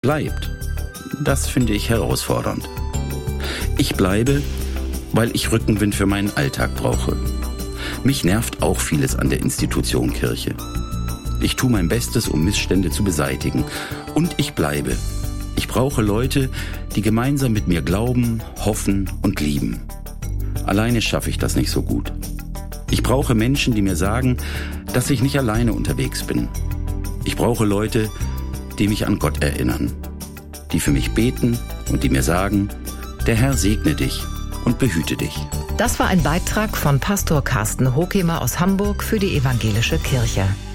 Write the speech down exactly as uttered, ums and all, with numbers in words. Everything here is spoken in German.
bleibt, das finde ich herausfordernd. Ich bleibe, weil ich Rückenwind für meinen Alltag brauche. Mich nervt auch vieles an der Institution Kirche. Ich tue mein Bestes, um Missstände zu beseitigen. Und ich bleibe. Ich brauche Leute, die gemeinsam mit mir glauben, hoffen und lieben. Alleine schaffe ich das nicht so gut. Ich brauche Menschen, die mir sagen, dass ich nicht alleine unterwegs bin. Ich brauche Leute, die mich an Gott erinnern, die für mich beten und die mir sagen, der Herr segne dich und behüte dich. Das war ein Beitrag von Pastor Carsten Hokemer aus Hamburg für die Evangelische Kirche.